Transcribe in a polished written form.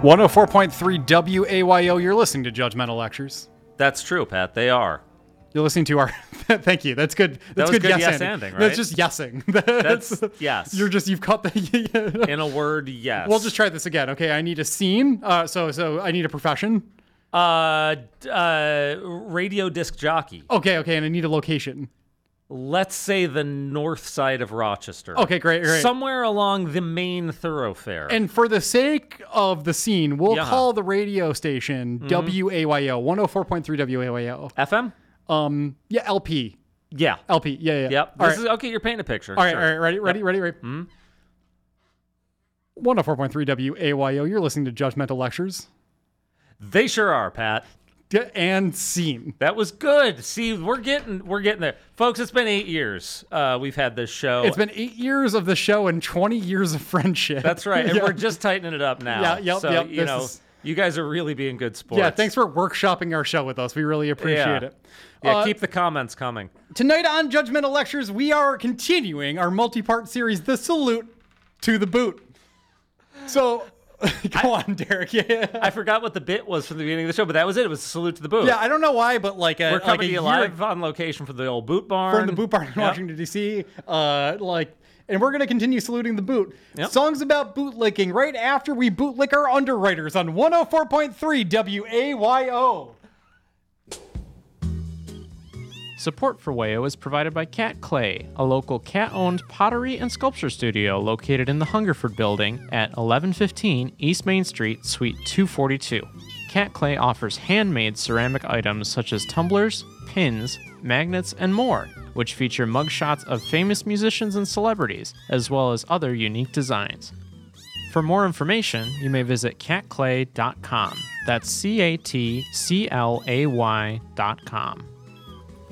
104.3 WAYO, you're listening to Judgmental Lectures. That's true, Pat. They are. You're listening to our... Thank you. That's good. That's that was good yes-anding, right? That's just yesing. That's yes. You've caught the... In a word, yes. We'll just try this again. Okay, I need a scene. So I need a profession. Radio disc jockey. Okay, and I need a location. Let's say the north side of Rochester. Okay, great. Somewhere along the main thoroughfare. And for the sake of the scene, we'll call the radio station WAYO, 104.3 WAYO. FM? Yeah, LP. Yeah. LP, yeah. Yep. Okay, you're painting a picture. All right, ready? 104.3 WAYO, you're listening to Judgmental Lectures. They sure are, Pat. And scene. That was good. See, we're getting there. Folks, it's been 8 years we've had this show. It's been 8 years of the show and 20 years of friendship. That's right. And we're just tightening it up now. You guys are really being good sports. Yeah, thanks for workshopping our show with us. We really appreciate it. Yeah, keep the comments coming. Tonight on Judgmental Lectures, we are continuing our multi-part series, The Salute to the Boot. So... Go on, Derek. Yeah. I forgot what the bit was from the beginning of the show, but that was it. It was a salute to the boot. Yeah, I don't know why, but we're coming to you live on location from the old boot barn. From the boot barn in Washington, D.C. And we're going to continue saluting the boot. Yep. Songs about bootlicking right after we bootlick our underwriters on 104.3 WAYO. Support for WAYO is provided by Cat Clay, a local cat-owned pottery and sculpture studio located in the Hungerford Building at 1115 East Main Street, Suite 242. Cat Clay offers handmade ceramic items such as tumblers, pins, magnets, and more, which feature mugshots of famous musicians and celebrities, as well as other unique designs. For more information, you may visit catclay.com. That's CATCLAY.com.